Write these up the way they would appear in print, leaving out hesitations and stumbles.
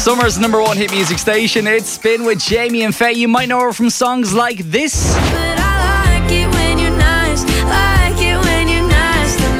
Summer's #1 hit music station. It's Spin with Jamie and Faye. You might know her from songs like this. But I like it when you're nice, like it when you're nice to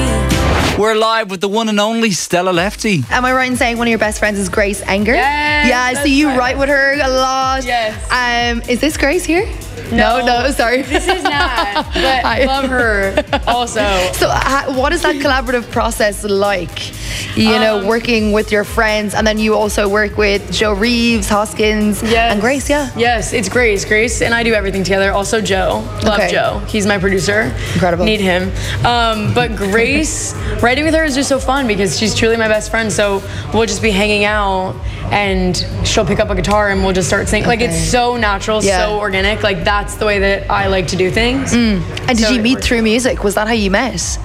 me. We're live with the one and only Stella Lefty. Am I right in saying one of your best friends is Grace Enger? Yes, Yeah, so you write with her a lot. Yes. Is this Grace here? No, sorry. This is not, but Hi. I love her also. So what is that collaborative process like? You know, working with your friends, and then you also work with Joe Reeves, Hoskins, and Grace, yeah? Yes, it's Grace. Grace and I do everything together. Also Joe. Love Okay. Joe. He's my producer. Incredible. Need him. But Grace, writing with her is just so fun because she's truly my best friend. So we'll just be hanging out and she'll pick up a guitar and we'll just start singing. Like, it's so natural, so organic. Like, that's the way that I like to do things. And did So you it meet works. through music? Was that how you met?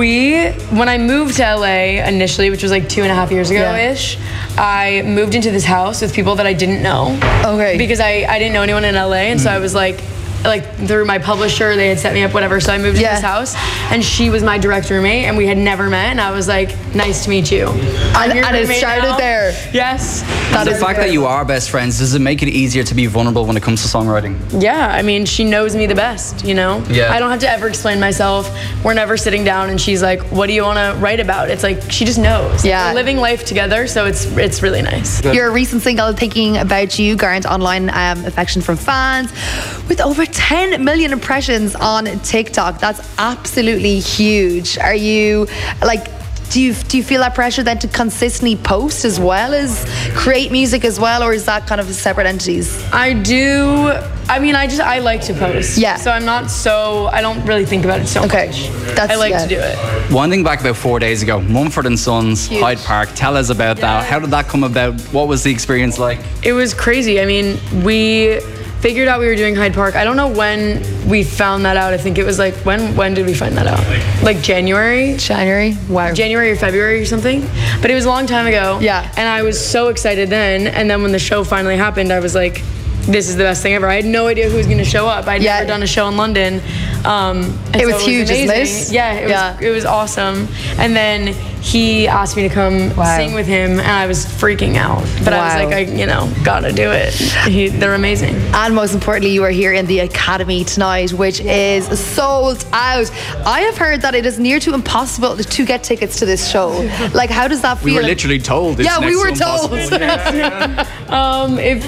When I moved to LA initially, which was like 2.5 years ago-ish, I moved into this house with people that I didn't know. Okay. Because I didn't know anyone in LA, and so I was like through my publisher, they had set me up, whatever. So I moved into this house, and she was my direct roommate, and we had never met, and I was like, nice to meet you. And it started there. Yes. The fact that you are best friends, does it make it easier to be vulnerable when it comes to songwriting? Yeah, I mean, she knows me the best, you know? Yeah. I don't have to ever explain myself. We're never sitting down and she's like, what do you want to write about? It's like, she just knows. Yeah. We're living life together, so it's really nice. Your recent single, Thinking About You, garnered online affection from fans with over 10 million impressions on TikTok. That's absolutely huge. Are you do you feel that pressure then to consistently post as well as create music as well, or is that kind of separate entities? I do. I mean, I like to post. Yeah. So I don't really think about it so much. I like to do it. Winding back about 4 days ago, Mumford & Sons, Hyde Park. Tell us about that. How did that come about? What was the experience like? It was crazy. I mean, we figured out we were doing Hyde Park. I don't know when we found that out. I think it was like, when did we find that out? Like January? Wow. January or February or something. But it was a long time ago. Yeah. And I was so excited then. And then when the show finally happened, I was like, this is the best thing ever. I had no idea who was going to show up. I'd never done a show in London. It was huge, isn't it? Yeah, it was awesome. And then he asked me to come sing with him, and I was freaking out. But I was like, gotta do it. They're amazing. And most importantly, you are here in the Academy tonight, which is sold out. I have heard that it is near to impossible to get tickets to this show. Like, how does that feel? We were literally told. It's we were told. It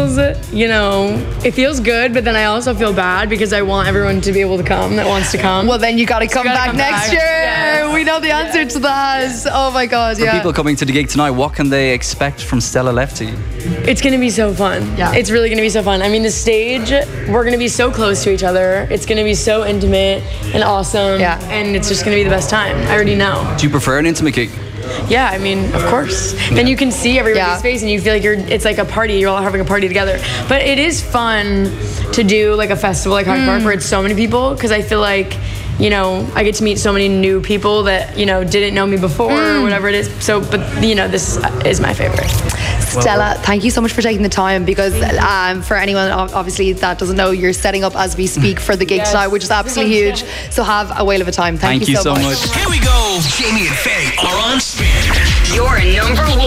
feels good, but then I also feel bad because I want everyone to be able to come that wants to come. Well, then you got to come back next year. Yes. We know the answer to that. Oh my God, For people coming to the gig tonight, what can they expect from Stella Lefty? It's going to be so fun. Yeah. It's really going to be so fun. I mean, the stage, we're going to be so close to each other. It's going to be so intimate and awesome. Yeah. And it's just going to be the best time. I already know. Do you prefer an intimate gig? Yeah, I mean, of course. Then you can see everybody's face and you feel like it's like a party. You're all having a party together. But it is fun to do like a festival like Hyde Park where it's so many people, because I feel like, I get to meet so many new people that, didn't know me before or whatever it is. So, but, this is my favorite. Stella, thank you so much for taking the time, because for anyone obviously that doesn't know, you're setting up as we speak for the gig tonight, which is absolutely huge. So have a whale of a time. Thank you so much. Here we go. Jamie and Faye are on Spin. Your #1